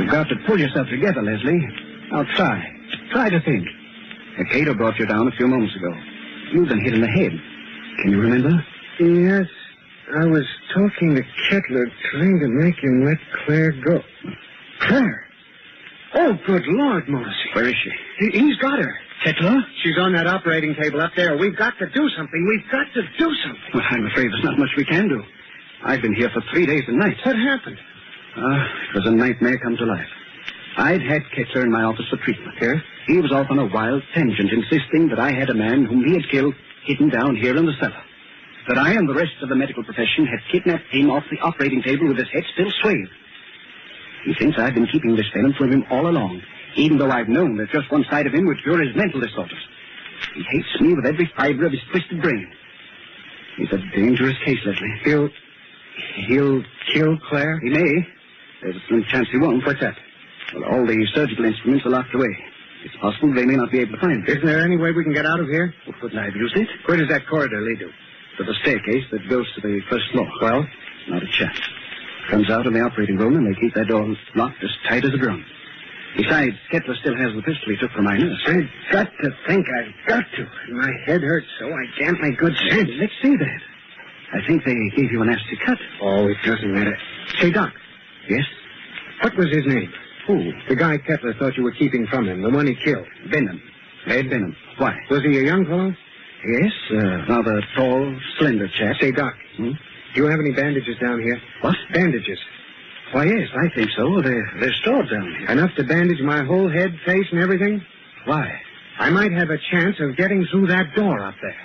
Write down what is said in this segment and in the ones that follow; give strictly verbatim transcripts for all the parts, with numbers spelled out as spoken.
You've got to pull yourself together, Leslie. Now try. Try to think. Cato brought you down a few moments ago. You've been hit in the head. Can you remember? Yes. I was talking to Kettler, trying to make him let Claire go. Claire? Oh, good Lord, Morrissey. Where is she? He, he's got her. Kettler? She's on that operating table up there. We've got to do something. We've got to do something. Well, I'm afraid there's not much we can do. I've been here for three days and nights. What happened? Ah, uh, it was a nightmare come to life. I'd had Kettler in my office for treatment. Yes? He was off on a wild tangent, insisting that I had a man whom he had killed hidden down here in the cellar. That I and the rest of the medical profession had kidnapped him off the operating table with his head still swathed. He thinks I've been keeping this venom from him all along, even though I've known that just one side of him would cure his mental disorders. He hates me with every fiber of his twisted brain. He's a dangerous case, Leslie. He'll... he'll kill Claire? He may. There's a slim chance he won't. What's that? Well, all the surgical instruments are locked away. It's possible they may not be able to find it. Isn't there any way we can get out of here? Well, couldn't I have used it? Where does that corridor lead to? To the staircase that goes to the first floor. Well? Not a chance. Comes out in the operating room, and they keep that door locked as tight as a drum. Besides, Kettler still has the pistol he took from my nurse. I've got to think. I've got to. My head hurts, so I can't make good sense. Let's see that. I think they gave you a nasty cut. Oh, it doesn't matter. Say, Doc. Yes? What was his name? Who? The guy Kettler thought you were keeping from him, the one he killed. Benham. Ed Benham. Why? Was he a young fellow? Yes, uh, rather tall, slender chap. Say, Doc, hmm? do you have any bandages down here? What? Bandages. Why, yes, I think so. They're, they're stored down here. Enough to bandage my whole head, face, and everything? Why? I might have a chance of getting through that door up there.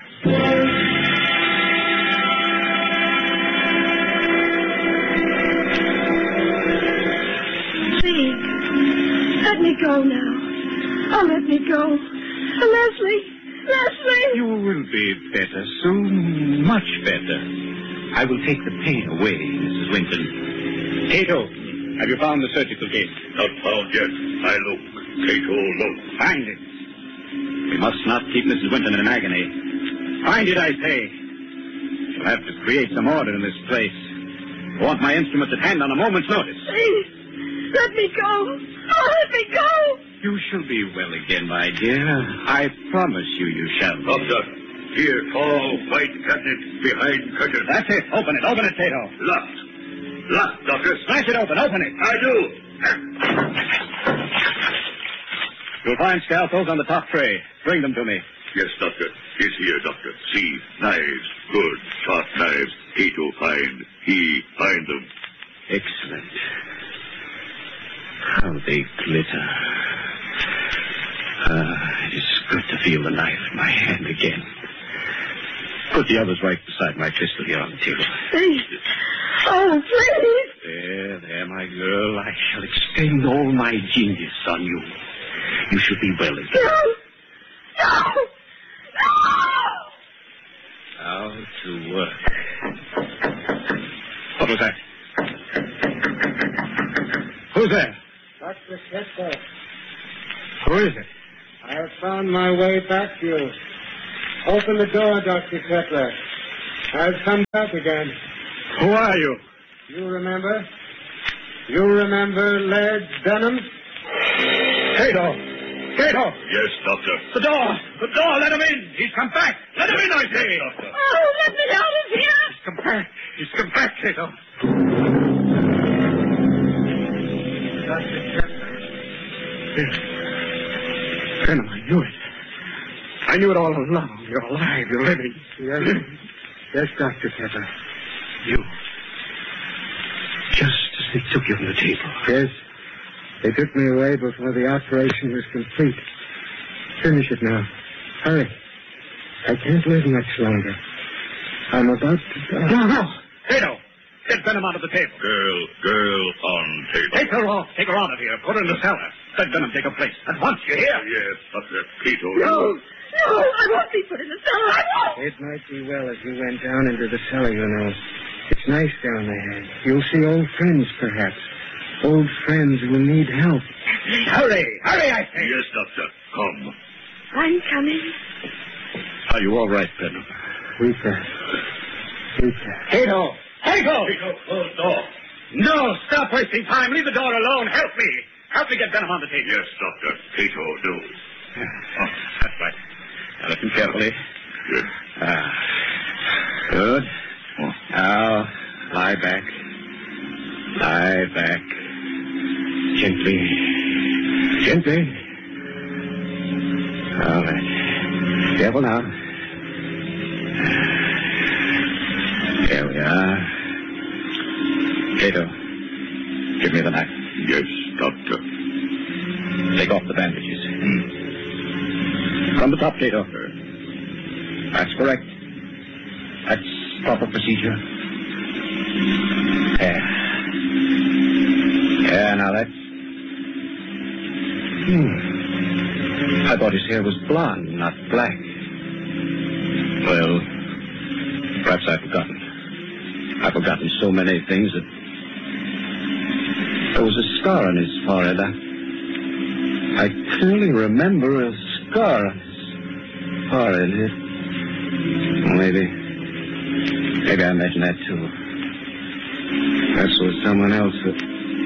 Please, let me go now. Oh, let me go. Leslie, Leslie! You will be better soon, much better. I will take the pain away, Missus Winton. Cato, have you found the surgical case? Not found yet. I look. Cato, look. Find it. We must not keep Missus Winton in agony. Find it, I say. She'll have to create some order in this place. I want my instruments at hand on a moment's notice. Please, let me go. Oh, let me go. You shall be well again, my dear. I promise you you shall. Doctor, here, tall, white cabinet behind curtain. That's it. Open it. Open it, Cato. Locked. Locked, Doctor. Smash it open. Open it. I do. You'll find scalpels on the top tray. Bring them to me. Yes, Doctor. He's here, Doctor. See, knives. Good, sharp knives. Cato find. He find them. Excellent. How they glitter. Ah, it is good to feel the knife in my hand again. Put the others right beside my pistol here on the table. Please. Oh, please. There, there, my girl. I shall expend all my genius on you. You should be well again. No. No. No. Now to work. What was that? Who's there? Doctor Kettler. Who is it? I have found my way back to you. Open the door, Doctor Kettler. I've come back again. Who are you? You remember? You remember Laird Benham? Cato! Cato! Yes, Doctor. The door! The door! Let him in! He's come back! Let him in, I say! Doctor. Oh, let me out of here. He's come back! He's come back, Cato! Doctor Kettler. Yes. Benham, I knew it. I knew it all along. You're alive. You're living. Yes, yes, Doctor Kettler. You. Just as they took you from the table. Yes. They took me away before the operation was complete. Finish it now. Hurry. I can't live much longer. I'm about to die. No, no. Cato, get Benham out of the table. Girl, girl on table. Take her off. Take her out of here. Put her in the cellar. Let Benham take her place. At once, you hear? Yes, Doctor. Cato. No. No, I won't be put in the cellar. I won't. It might be well if you went down into the cellar, you know. It's nice down there. You'll see old friends, perhaps. Old friends who need help. Hurry. Hurry, I say. Yes, Doctor. Come. I'm coming. Are you all right, Benham? Weaker. Weaker. Cato! Cato! Cato, close door. No, stop wasting time. Leave the door alone. Help me. Help me get Venom on the table. Yes, Doctor. Cato, do. Oh, that's right. Now listen carefully. Good. Ah, good. Oh. Now, lie back. Lie back. Gently. Gently. All right. Careful now. There we are. Cato, give me the knife. Yes, Doctor. Take off the bandages. From the top, Cato. That's correct. That's proper procedure. There. Yeah, now that's... Hmm. I thought his hair was blonde, not black. Well, perhaps I've forgotten. I've forgotten so many things that... There was a scar on his forehead. I, I clearly remember a scar on his forehead. Maybe. Maybe I imagined that, too. Perhaps it was someone else with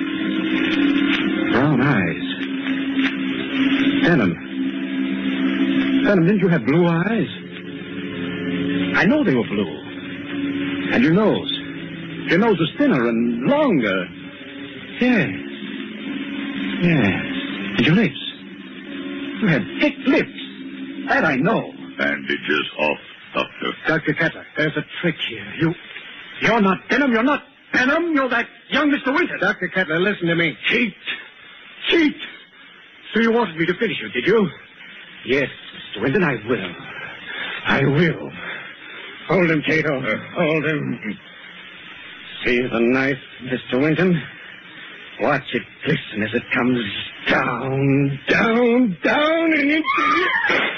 brown eyes. Venom. Venom, didn't you have blue eyes? I know they were blue. And your nose. Your nose was thinner and longer. Yes. Yes. And your lips. You had thick lips. That I know. Bandages off, Doctor. Doctor Kettler, there's a trick here. You, you're not Venom. You're not Venom. You're that young Mister Winter. Doctor Kettler, listen to me. Cheat. Cheat. So you wanted me to finish you, did you? Yes, Mister Winton, I will. I will. Hold him, Cato. Uh, Hold him. See the knife, Mister Winton? Watch it glisten as it comes down, down, down, and into...